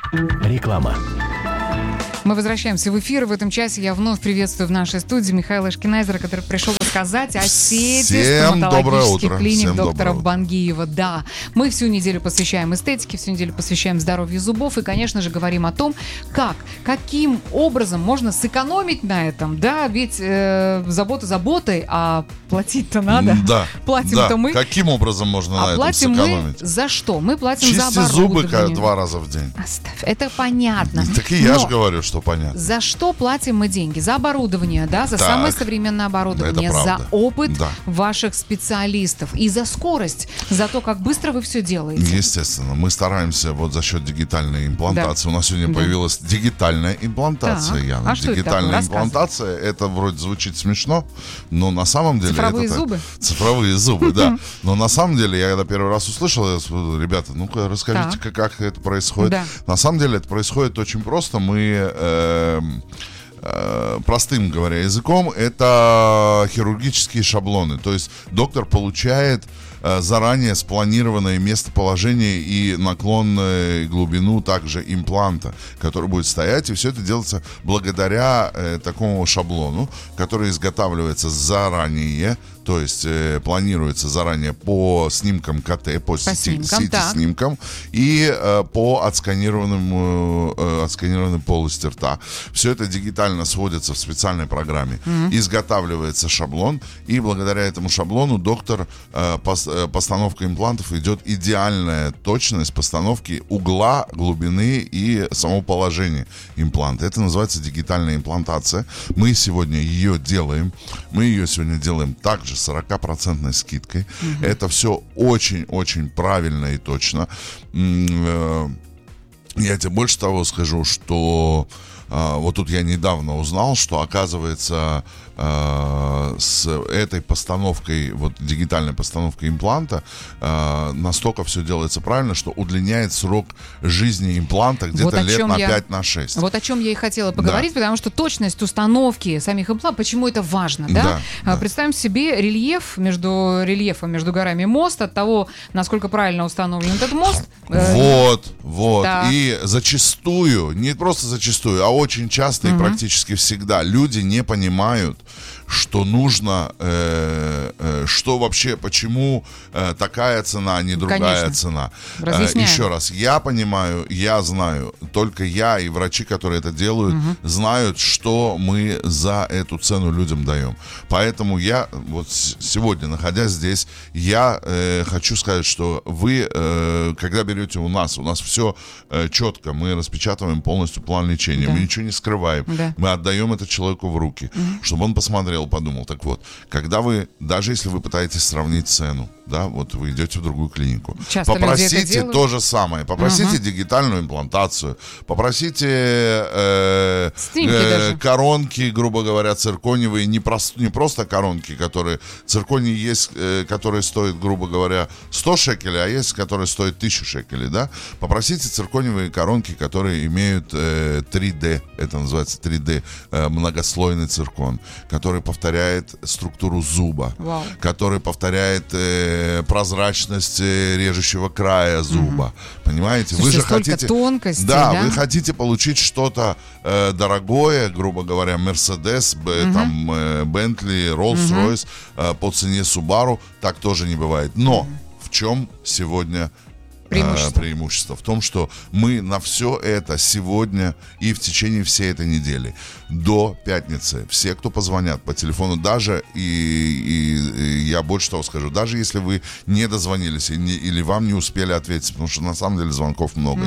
Реклама. Мы возвращаемся в эфир. В этом часе я вновь приветствую в нашей студии Михаила Эшкенайзера, который пришел рассказать о сети стоматологических клиник доктора Бангиева. Да, мы всю неделю посвящаем эстетике, всю неделю посвящаем здоровью зубов и, конечно же, говорим о том, каким образом можно сэкономить на этом. Да, ведь забота заботой, а платить-то надо. Да. Платим-то мы. Каким образом можно на этом сэкономить? Платим мы за что? Мы платим за Чисти оборудование. зубы 2 раза в день. Оставь. Это понятно. Так и я же говорю, что понятно. За что платим мы деньги? За оборудование, да, за самое современное оборудование, за опыт ваших специалистов и за скорость, за то, как быстро вы все делаете. Естественно, мы стараемся вот за счет дигитальной имплантации. Да. У нас сегодня появилась дигитальная имплантация, Яна. Дигитальная имплантация, это вроде звучит смешно, но на самом деле... Цифровые зубы? Цифровые зубы, да. Но на самом деле, я когда первый раз услышал, я сказал: ребята, ну-ка расскажите, как это происходит. Да. На самом деле это происходит очень просто. Мы... простым говоря языком, это хирургические шаблоны. То есть доктор получает заранее спланированное местоположение и наклон, и глубину также импланта, который будет стоять. И все это делается благодаря такому шаблону, который изготавливается заранее. То есть планируется заранее по снимкам КТ, по CT-снимкам и по отсканированной полости рта. Все это дигитально сводится в специальной программе. Изготавливается шаблон, и благодаря этому шаблону доктор, постановка имплантов идет идеальная точность постановки угла, глубины и самого положения импланта. Это называется дигитальная имплантация. Мы сегодня ее делаем. Мы ее сегодня делаем также с 40% скидкой. Это все очень-очень правильно и точно. Я тебе больше того скажу, что вот тут я недавно узнал, что, оказывается, с этой постановкой, вот дигитальной постановкой импланта, настолько все делается правильно, что удлиняет срок жизни импланта где-то вот лет на 5-6. Вот о чем я и хотела поговорить, потому что точность установки самих имплантов, почему это важно, да? Представим себе между горами мост, от того, насколько правильно установлен этот мост. Вот. И зачастую, не просто зачастую, а очень часто и практически всегда люди не понимают, что нужно, что вообще, почему такая цена, а не другая цена. Еще раз, я понимаю, я знаю, только я и врачи, которые это делают, знают, что мы за эту цену людям даем. Поэтому я вот сегодня, находясь здесь, я хочу сказать, что вы, когда берете у нас все четко, мы распечатываем полностью план лечения, мы ничего не скрываем, мы отдаем это человеку в руки, чтобы он посмотрел, подумал. Так вот, когда вы, даже если вы пытаетесь сравнить цену, да, вот вы идете в другую клинику, часто попросите то же самое, попросите дигитальную имплантацию, попросите коронки, грубо говоря, циркониевые, не просто коронки, которые, цирконий есть, которые стоят, грубо говоря, 100 шекелей, а есть, которые стоят 1000 шекелей, да, попросите циркониевые коронки, которые имеют 3D, это называется 3D, многослойный циркон, который повторяет структуру зуба, который повторяет прозрачность режущего края зуба. Понимаете? Слушайте, вы же хотите тонкости, вы хотите получить что-то дорогое, грубо говоря, Mercedes, там Bentley, Rolls-Royce по цене Subaru, так тоже не бывает. Но в чем сегодня преимущество? В том, что мы на все это сегодня и в течение всей этой недели до пятницы, все, кто позвонят по телефону, даже, и я больше того скажу, даже если вы не дозвонились или вам не успели ответить, потому что на самом деле звонков много,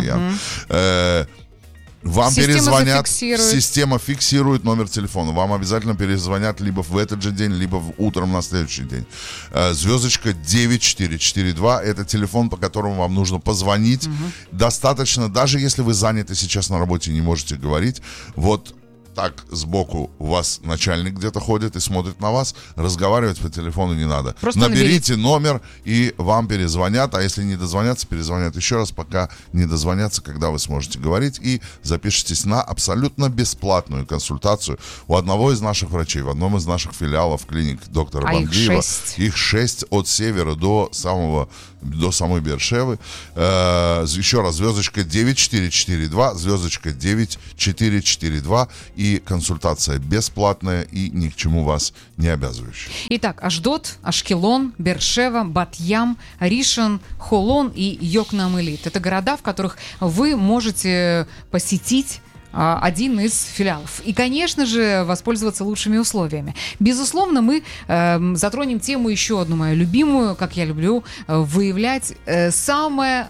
вам перезвонят, система фиксирует номер телефона. Вам обязательно перезвонят либо в этот же день, либо утром на следующий день. Звездочка 9442 — это телефон, по которому вам нужно позвонить. Достаточно, даже если вы заняты сейчас на работе и не можете говорить, вот так сбоку у вас начальник где-то ходит и смотрит на вас, разговаривать по телефону не надо. Просто наберите номер, и вам перезвонят, а если не дозвонятся, перезвонят еще раз, пока не дозвонятся, когда вы сможете говорить, и запишитесь на абсолютно бесплатную консультацию у одного из наших врачей, в одном из наших филиалов клиник доктора Бангиева. Их 6 от севера до самой Бершевы. Еще раз, звездочка 9442, звездочка 9442, и консультация бесплатная и ни к чему вас не обязывающая. Итак, Ашдод, Ашкелон, Бершева, Бат-Ям, Ришон, Холон и Йокнам-Илит. Это города, в которых вы можете посетить один из филиалов. И, конечно же, воспользоваться лучшими условиями. Безусловно, мы затронем тему еще одну мою любимую, как я люблю, выявлять самую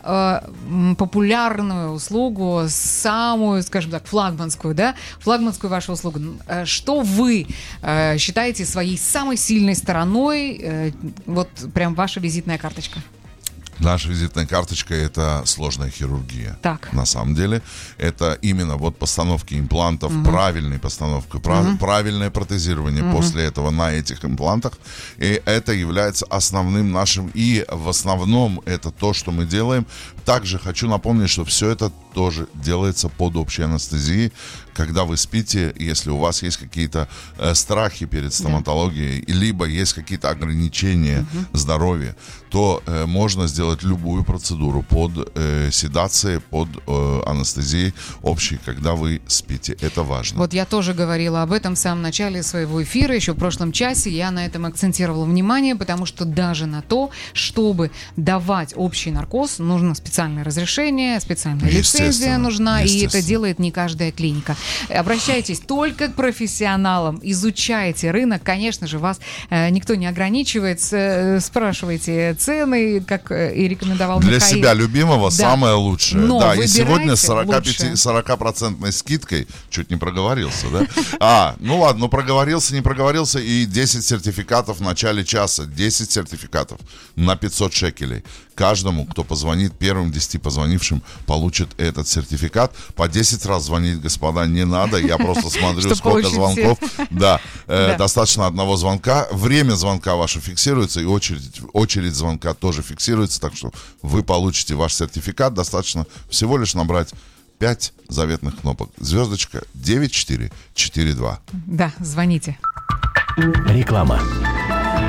популярную услугу, самую, скажем так, флагманскую вашу услугу. Что вы считаете своей самой сильной стороной? Вот прям ваша визитная карточка. Наша визитная карточка — это сложная хирургия. Так. На самом деле, это именно вот постановки имплантов, правильная постановка, правильное протезирование после этого на этих имплантах. И это является основным нашим, и в основном это то, что мы делаем. Также хочу напомнить, что все это тоже делается под общей анестезией. Когда вы спите, если у вас есть какие-то страхи перед стоматологией, либо есть какие-то ограничения здоровья, то можно сделать любую процедуру под седацией, под анестезией общей, когда вы спите. Это важно. Вот я тоже говорила об этом в самом начале своего эфира, еще в прошлом часе. Я на этом акцентировала внимание, потому что даже на то, чтобы давать общий наркоз, нужно специальное разрешение, специальная лицензия нужна, и это делает не каждая клиника. Обращайтесь только к профессионалам, изучайте рынок. Конечно же, вас никто не ограничивает. Спрашивайте цены, как и рекомендовал Михаил. Для себя любимого самое лучшее. Но да, и сегодня с 40% скидкой, чуть не проговорился, да? Ну ладно, проговорился, не проговорился, и 10 сертификатов в начале часа. 10 сертификатов на 500 шекелей. Каждому, кто позвонит, первым 10 позвонившим, получит этот сертификат. По 10 раз звонить, господа, не надо. Я просто смотрю, сколько звонков. Да, достаточно одного звонка. Время звонка ваше фиксируется, и очередь звонка тоже фиксируется. Так что вы получите ваш сертификат. Достаточно всего лишь набрать 5 заветных кнопок. Звездочка 9442. Да, звоните. Реклама.